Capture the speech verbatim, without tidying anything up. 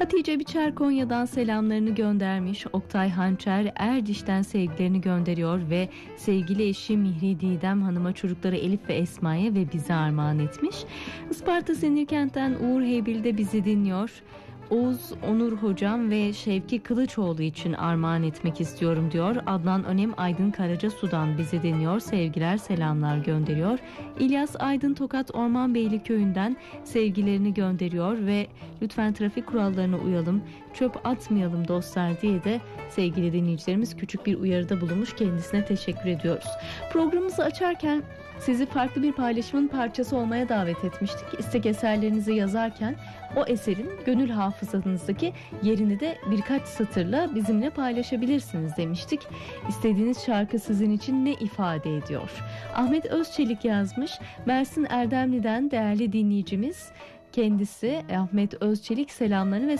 Hatice Biçer Konya'dan selamlarını göndermiş. Oktay Hançer Erdiş'ten sevgilerini gönderiyor ve sevgili eşi Mihri Didem Hanım'a, çocukları Elif ve Esma'ya ve bize armağan etmiş. Isparta Sinirkent'ten Uğur Heybil de bizi dinliyor. Oğuz Onur Hocam ve Şevki Kılıçoğlu için armağan etmek istiyorum diyor. Adnan Önem Aydın Karacasu'dan bizi dinliyor. Sevgiler, selamlar gönderiyor. İlyas Aydın Tokat Ormanbeyli Köyü'nden sevgilerini gönderiyor ve lütfen trafik kurallarına uyalım, çöp atmayalım dostlar diye de sevgili dinleyicilerimiz küçük bir uyarıda bulunmuş. Kendisine teşekkür ediyoruz. Programımızı açarken sizi farklı bir paylaşımın parçası olmaya davet etmiştik. İstek eserlerinizi yazarken o eserin gönül hafızanızdaki yerini de birkaç satırla bizimle paylaşabilirsiniz demiştik. İstediğiniz şarkı sizin için ne ifade ediyor? Ahmet Özçelik yazmış. Mersin Erdemli'den değerli dinleyicimiz kendisi Ahmet Özçelik selamlarını ve